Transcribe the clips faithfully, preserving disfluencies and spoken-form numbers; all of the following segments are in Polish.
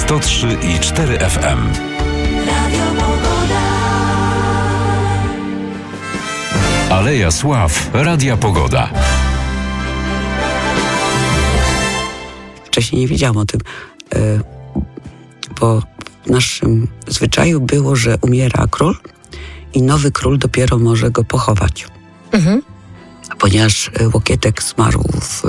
sto trzy i cztery F M. Aleja Sław, Radia Pogoda. Wcześniej nie wiedziałam o tym, bo w naszym zwyczaju było, że umiera król i nowy król dopiero może go pochować. Mhm. Ponieważ Łokietek zmarł w,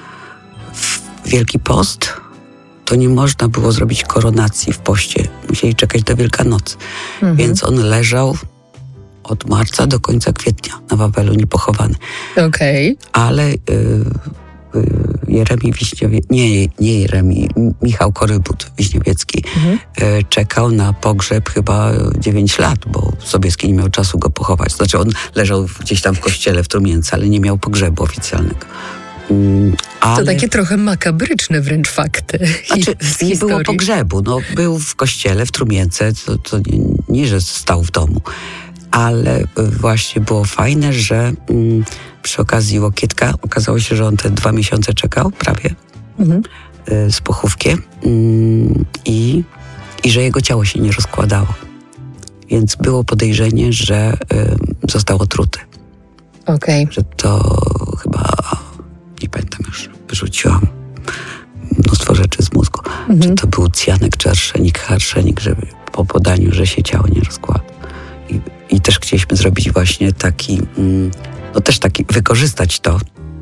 w Wielki Post, to nie można było zrobić koronacji w poście. Musieli czekać do Wielkanocy. Mhm. Więc on leżał od marca do końca kwietnia na Wawelu niepochowany. Okej. Okay. Ale y, y, Jeremi Wiśniowiecki, nie, nie Jeremi, Michał Korybut Wiśniowiecki mhm. y, czekał na pogrzeb chyba dziewięć lat, bo Sobieski nie miał czasu go pochować. Znaczy on leżał gdzieś tam w kościele w Trumience, ale nie miał pogrzebu oficjalnego. Mm, ale... To takie trochę makabryczne wręcz fakty. Znaczy, nie było pogrzebu. No, był w kościele w Trumience, to, to nie, nie, że stał w domu. Ale właśnie było fajne, że mm, przy okazji Łokietka okazało się, że on te dwa miesiące czekał prawie mhm. y, z pochówkiem y, i, i że jego ciało się nie rozkładało. Więc było podejrzenie, że y, został otruty. Okej. Okay. Że to chyba, nie pamiętam już, wyrzuciłam mnóstwo rzeczy z mózgu. Mhm. Czy to był cjanek, czy arszenik, arszenik, żeby po podaniu, że się ciało nie rozkłada. I, I też chcieliśmy zrobić właśnie taki, no też taki, wykorzystać to,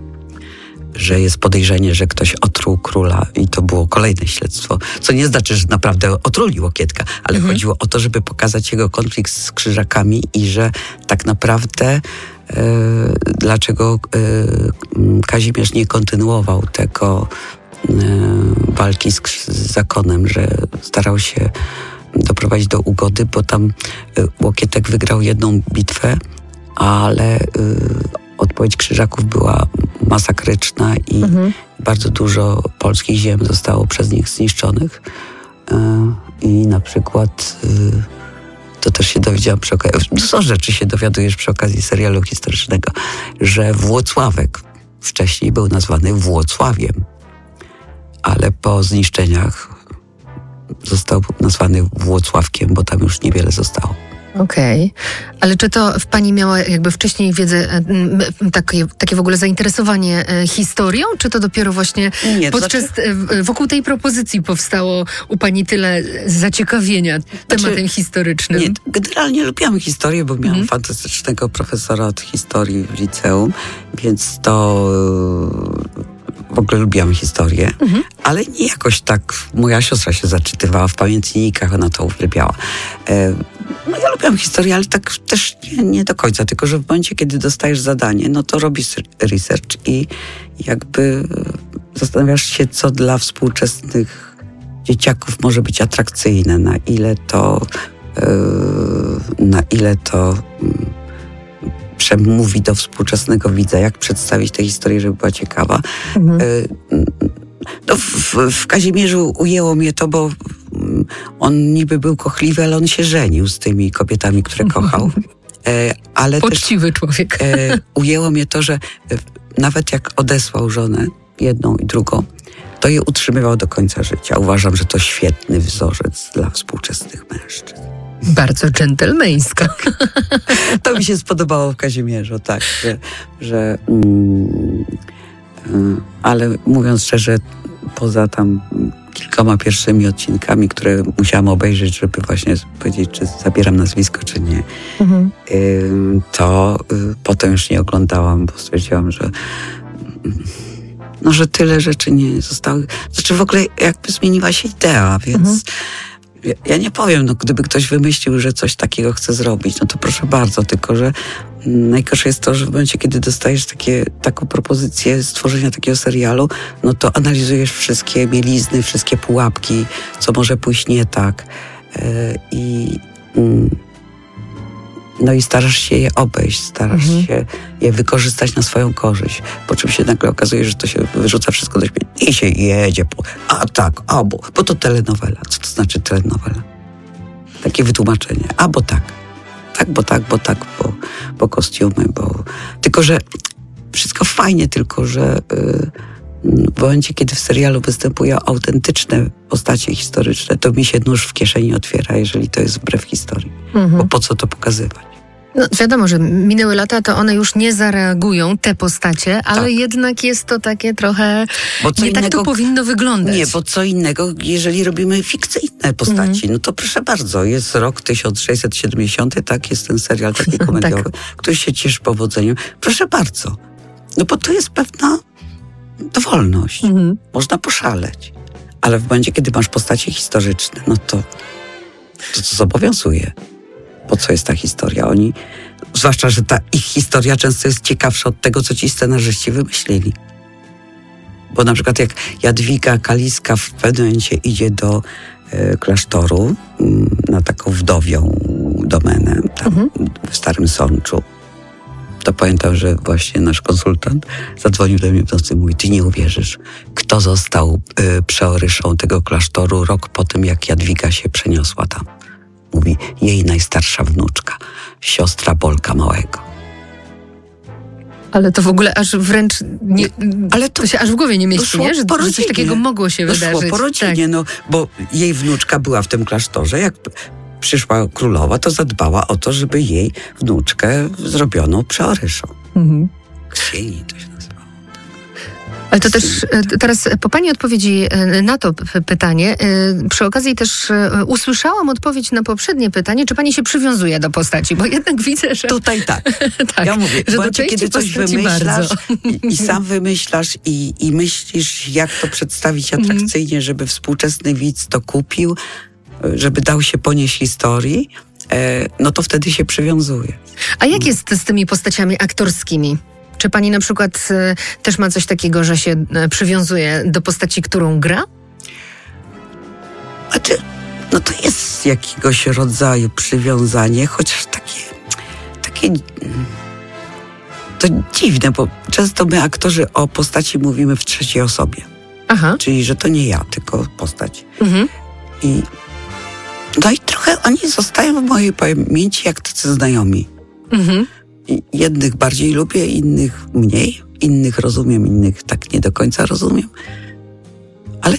że jest podejrzenie, że ktoś otruł króla i to było kolejne śledztwo. Co nie znaczy, że naprawdę otruli Łokietka, ale mhm. chodziło o to, żeby pokazać jego konflikt z Krzyżakami i że tak naprawdę e, dlaczego e, Kazimierz nie kontynuował tego e, walki z, z zakonem, że starał się doprowadzić do ugody, bo tam y, Łokietek wygrał jedną bitwę, ale y, odpowiedź Krzyżaków była masakryczna i mhm. bardzo dużo polskich ziem zostało przez nich zniszczonych. Y, I na przykład y, to też się dowiedziałam przy okazji, dużo rzeczy się dowiadujesz przy okazji serialu historycznego, że Włocławek wcześniej był nazwany Włocławiem, ale po zniszczeniach został nazwany Włocławkiem, bo tam już niewiele zostało. Okej. Okay. Ale czy to w pani miała jakby wcześniej wiedzę, takie, takie w ogóle zainteresowanie historią, czy to dopiero właśnie nie, podczas, znaczy... wokół tej propozycji powstało u pani tyle zaciekawienia tematem znaczy, historycznym? Nie, generalnie lubiłam historię, bo miałam mm. fantastycznego profesora od historii w liceum, więc to... W ogóle lubiłam historię, mhm. ale nie jakoś tak. Moja siostra się zaczytywała w pamiętnikach, ona to uwielbiała. E, no ja lubiłam historię, ale tak też nie, nie do końca, tylko że w momencie, kiedy dostajesz zadanie, no to robisz research i jakby zastanawiasz się, co dla współczesnych dzieciaków może być atrakcyjne, na ile to e, na ile to przemówi do współczesnego widza, jak przedstawić tę historię, żeby była ciekawa. Mhm. No, w, w Kazimierzu ujęło mnie to, bo on niby był kochliwy, ale on się żenił z tymi kobietami, które kochał. E, ale Poczciwy też, człowiek. E, ujęło mnie to, że nawet jak odesłał żonę, jedną i drugą, to je utrzymywał do końca życia. Uważam, że to świetny wzorzec dla współczesnych mężczyzn. Bardzo dżentelmeńsko. To mi się spodobało w Kazimierzu, tak, że, że mm, y, ale mówiąc szczerze, poza tam kilkoma pierwszymi odcinkami, które musiałam obejrzeć, żeby właśnie powiedzieć, czy zabieram nazwisko, czy nie, mhm. y, to y, potem już nie oglądałam, bo stwierdziłam, że no, że tyle rzeczy nie zostały. Znaczy w ogóle jakby zmieniła się idea, więc mhm. ja nie powiem, no gdyby ktoś wymyślił, że coś takiego chce zrobić, no to proszę bardzo, tylko że najgorsze jest to, że w momencie, kiedy dostajesz takie, taką propozycję stworzenia takiego serialu, no to analizujesz wszystkie mielizny, wszystkie pułapki, co może pójść nie tak. Yy, i yy, no i starasz się je obejść, starasz mhm. się je wykorzystać na swoją korzyść. Po czym się nagle okazuje, że to się wyrzuca wszystko do śmieci i się jedzie po, a tak, a bo, bo to telenowela. Co to znaczy telenowela? Takie wytłumaczenie. A bo tak. Tak, bo tak, bo tak, bo, bo kostiumy, bo... Tylko, że wszystko fajnie, tylko, że yy, W momencie, kiedy w serialu występują autentyczne postacie historyczne, to mi się nóż w kieszeni otwiera, jeżeli to jest wbrew historii. Mhm. Bo po co to pokazywać? No, wiadomo, że minęły lata, to one już nie zareagują, te postacie, ale tak. jednak jest to takie trochę... Bo nie innego, tak to powinno wyglądać. Nie, bo co innego, jeżeli robimy fikcyjne postaci, mm. no to proszę bardzo, jest rok tysiąc sześćset siedemdziesiąty, tak, jest ten serial taki komediowy, tak. który się cieszy powodzeniem. Proszę bardzo. No bo to jest pewna dowolność. Mm. Można poszaleć. Ale w momencie, kiedy masz postacie historyczne, no to to, to zobowiązuje. Po co jest ta historia? Oni, zwłaszcza, że ta ich historia często jest ciekawsza od tego, co ci scenarzyści wymyślili. Bo na przykład jak Jadwiga Kaliska w pewnym momencie idzie do e, klasztoru m, na taką wdowią domenę tam mhm. w Starym Sączu, to pamiętam, że właśnie nasz konsultant zadzwonił do mnie w nocy i mówi, ty nie uwierzysz, kto został e, przeoryszą tego klasztoru rok po tym, jak Jadwiga się przeniosła tam. Mówi, jej najstarsza wnuczka, siostra Bolka Małego. Ale to w ogóle aż wręcz nie, ale to, to się aż w głowie nie mieści, nie? Że, że coś takiego mogło się wydarzyć. Szło po rodzinie, tak. no, bo jej wnuczka była w tym klasztorze. Jak przyszła królowa, to zadbała o to, żeby jej wnuczkę zrobiono przeoryszą. Mhm. Ksieni to się nazywa. Ale to też teraz po pani odpowiedzi na to pytanie, przy okazji też usłyszałam odpowiedź na poprzednie pytanie, czy pani się przywiązuje do postaci, bo jednak widzę, że... Tutaj tak. tak ja mówię, że momencie, kiedy coś wymyślasz i, i sam wymyślasz i, i myślisz, jak to przedstawić atrakcyjnie, żeby współczesny widz to kupił, żeby dał się ponieść historii, no to wtedy się przywiązuje. A jak jest z tymi postaciami aktorskimi? Czy pani na przykład y, też ma coś takiego, że się y, przywiązuje do postaci, którą gra? Znaczy, no to jest jakiegoś rodzaju przywiązanie, chociaż takie, takie to dziwne, bo często my aktorzy o postaci mówimy w trzeciej osobie. Aha. Czyli, że to nie ja, tylko postać. Mhm. I, no i trochę oni zostają w mojej pamięci jak tacy znajomi. Mhm. Jednych bardziej lubię, innych mniej. Innych rozumiem, innych tak nie do końca rozumiem. Ale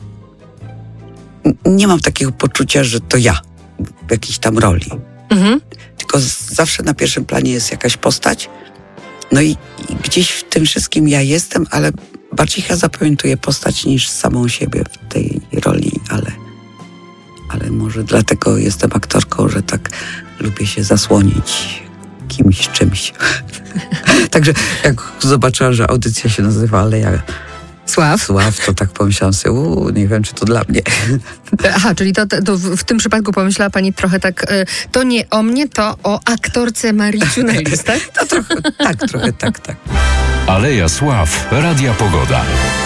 nie mam takiego poczucia, że to ja w jakiejś tam roli. Mhm. Tylko zawsze na pierwszym planie jest jakaś postać. No i, i gdzieś w tym wszystkim ja jestem, ale bardziej ja zapamiętuję postać niż samą siebie w tej roli, ale, ale może dlatego jestem aktorką, że tak lubię się zasłonić kimś, czymś. Także jak zobaczyłam, że audycja się nazywa Aleja Sław, Sław to tak pomyślałam sobie, uu, nie wiem, czy to dla mnie. Aha, czyli to, to w tym przypadku pomyślała pani trochę tak, to nie o mnie, to o aktorce Marii Ciunellis, tak? To trochę, tak, trochę tak, tak. Aleja Sław, Radia Pogoda.